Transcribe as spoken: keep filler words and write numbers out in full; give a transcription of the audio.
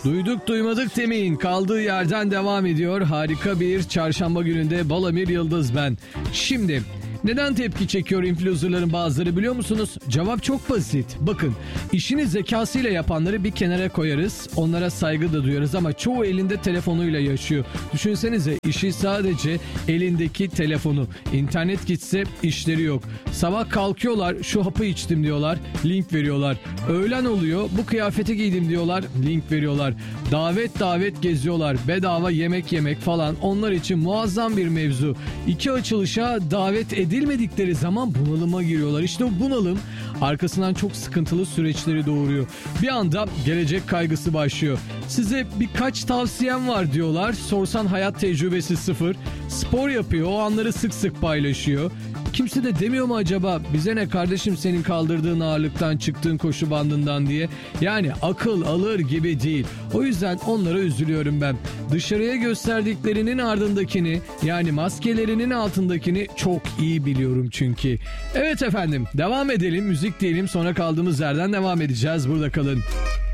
Duyduk duymadık demeyin, kaldığı yerden devam ediyor. Harika bir çarşamba gününde Balamir Yıldız ben. Şimdi neden tepki çekiyor influencerların bazıları biliyor musunuz? Cevap çok basit. Bakın, işini zekasıyla yapanları bir kenara koyarız. Onlara saygı da duyarız ama çoğu elinde telefonuyla yaşıyor. Düşünsenize, işi sadece elindeki telefonu. İnternet gitse işleri yok. Sabah kalkıyorlar, şu hapı içtim diyorlar, link veriyorlar. Öğlen oluyor, bu kıyafeti giydim diyorlar, link veriyorlar. Davet davet geziyorlar, bedava yemek yemek falan onlar için muazzam bir mevzu. İki açılışa davet edilmedikleri zaman bunalıma giriyorlar. İşte o bunalım arkasından çok sıkıntılı süreçleri doğuruyor. Bir anda gelecek kaygısı başlıyor. Size birkaç tavsiyem var diyorlar. Sorsan hayat tecrübesi sıfır. Spor yapıyor, o anları sık sık paylaşıyor. Kimse de demiyor mu acaba bize ne kardeşim senin kaldırdığın ağırlıktan, çıktığın koşu bandından diye? Yani akıl alır gibi değil. O yüzden onlara üzülüyorum ben. Dışarıya gösterdiklerinin ardındakini, yani maskelerinin altındakini çok iyi biliyorum çünkü. Evet efendim, devam edelim, müzik diyelim, sonra kaldığımız yerden devam edeceğiz. Burada kalın.